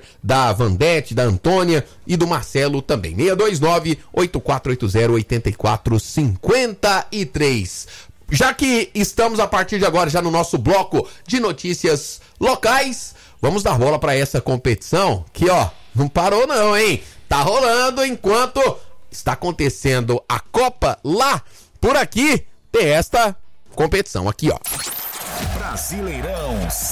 da Vandete, da Antônia e do Marcelo também. 629-8480-8453. Já que estamos a partir de agora já no nosso bloco de notícias locais, vamos dar bola para essa competição que, ó, não parou não, hein? Tá rolando enquanto está acontecendo a Copa lá. Por aqui tem esta competição aqui, ó. Brasileirão